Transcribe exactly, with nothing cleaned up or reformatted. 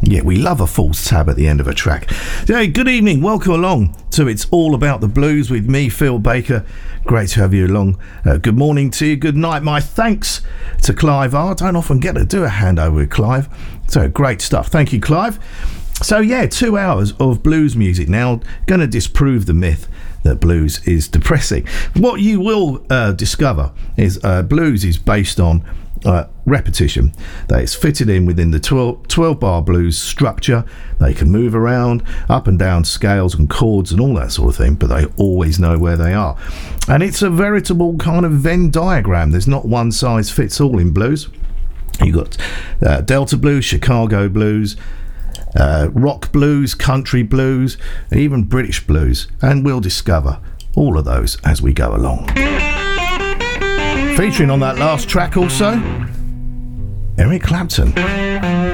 Yeah, we love a false tab at the end of a track. Hey, good evening. Welcome along to It's All About the Blues with me, Phil Baker. Great to have you along. Uh, good morning to you. Good night. My thanks to Clive R. I don't often get to do a handover with Clive. So great stuff. Thank you, Clive. So yeah, two hours of blues music now. Going to disprove the myth that blues is depressing. What you will uh, discover is uh, blues is based on Uh, repetition. That is fitted in within the twelve, twelve bar blues structure. They can move around up and down scales and chords and all that sort of thing, but they always know where they are. And it's a veritable kind of Venn diagram. There's not one size fits all in blues. You've got uh, Delta blues, Chicago blues, uh, rock blues, country blues, even British blues, and we'll discover all of those as we go along. Featuring on that last track also, Eric Clapton.